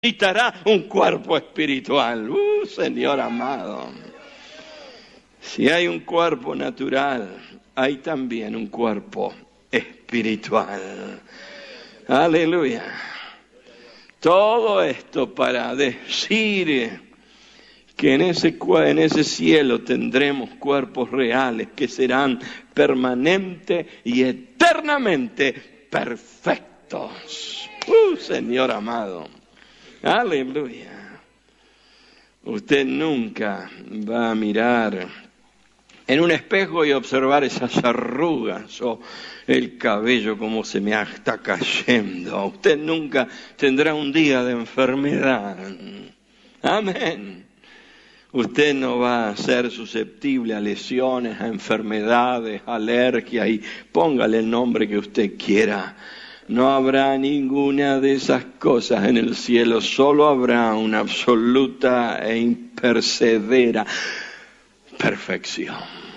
necesitará un cuerpo espiritual. Señor amado. Si hay un cuerpo natural, hay también un cuerpo espiritual. Aleluya. Todo esto para decir que en ese cielo tendremos cuerpos reales que serán permanente y eternamente perfectos. Señor amado. Aleluya. Usted nunca va a mirar en un espejo y observar esas arrugas o el cabello como se me está cayendo. Usted nunca tendrá un día de enfermedad. Amén. Usted no va a ser susceptible a lesiones, a enfermedades, a alergias, y póngale el nombre que usted quiera. No habrá ninguna de esas cosas en el cielo, solo habrá una absoluta e impercedera perfección.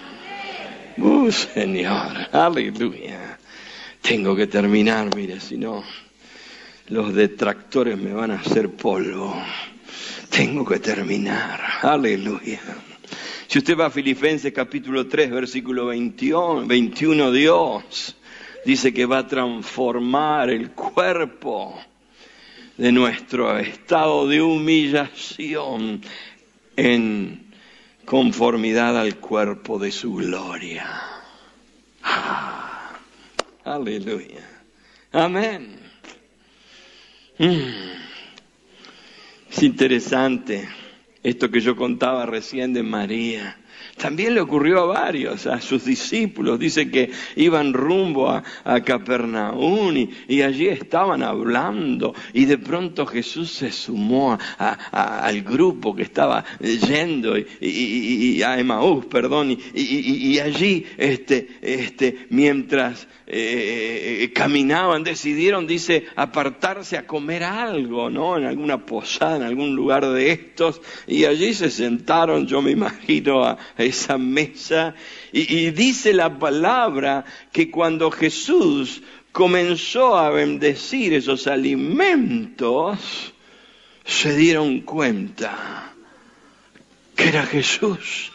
Señor, aleluya. Tengo que terminar, mire, si no, los detractores me van a hacer polvo. Tengo que terminar, aleluya. Si usted va a Filipenses capítulo 3, versículo 21, Dios dice que va a transformar el cuerpo de nuestro estado de humillación en conformidad al cuerpo de su gloria. Aleluya. Amén. Es interesante esto que yo contaba recién de María. También le ocurrió a varios, a sus discípulos. Dice que iban rumbo a Capernaum y allí estaban hablando. Y de pronto Jesús se sumó al grupo que estaba yendo y a Emaús, perdón. Y allí, mientras caminaban, decidieron, dice, apartarse a comer algo, ¿no? En alguna posada, en algún lugar de estos. Y allí se sentaron, yo me imagino, a esa mesa, y dice la palabra que cuando Jesús comenzó a bendecir esos alimentos, se dieron cuenta que era Jesús.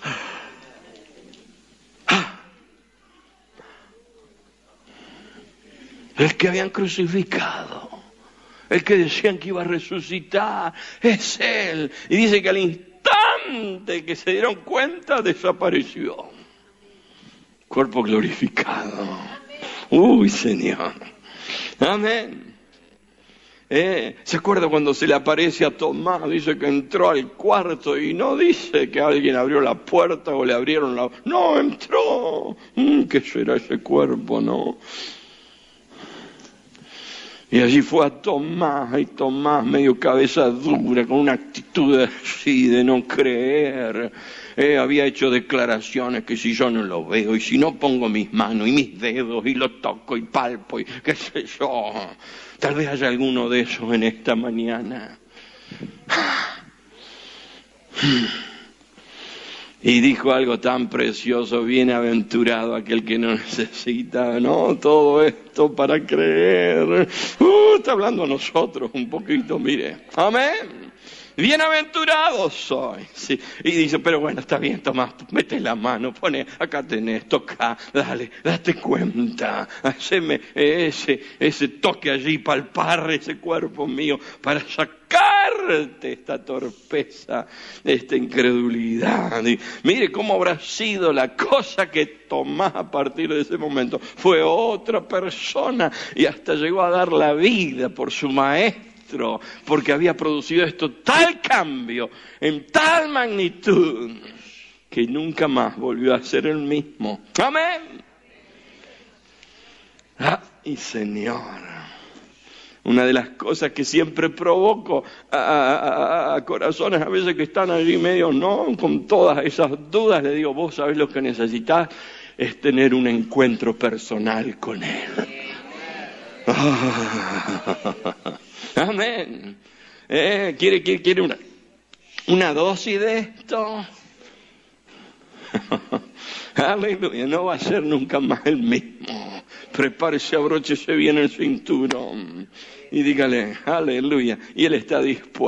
El que habían crucificado, el que decían que iba a resucitar, es Él. Y dice que al instante que se dieron cuenta, desapareció. Cuerpo glorificado. Señor. Amén. ¿Se acuerda cuando se le aparece a Tomás? Dice que entró al cuarto y no dice que alguien abrió la puerta o le abrieron la... No, entró. ¿Qué será ese cuerpo, no? Y allí fue a Tomás, y Tomás medio cabeza dura, con una actitud así de no creer. Había hecho declaraciones que si yo no lo veo, y si no pongo mis manos y mis dedos, y lo toco y palpo, y qué sé yo. Tal vez haya alguno de esos en esta mañana. Y dijo algo tan precioso: bienaventurado aquel que no necesita, ¿no? Todo esto para creer. Está hablando a nosotros un poquito, mire. Amén. Bienaventurado soy. Sí. Y dice, pero bueno, está bien, Tomás, mete la mano, pone, acá tenés, toca, dale, date cuenta, haceme ese toque allí, palpar ese cuerpo mío para sacarte esta torpeza, esta incredulidad. Y mire cómo habrá sido la cosa que Tomás a partir de ese momento fue otra persona y hasta llegó a dar la vida por su maestro, porque había producido esto tal cambio, en tal magnitud, que nunca más volvió a ser el mismo. Amén. Y Señor, una de las cosas que siempre provoco a corazones a veces que están allí medio, no, con todas esas dudas, le digo, vos sabés lo que necesitas, es tener un encuentro personal con Él. Amén. ¿Quiere una dosis de esto? Aleluya. No va a ser nunca más el mismo. prepárese, abróchese bien el cinturón y dígale, aleluya. Y Él está dispuesto.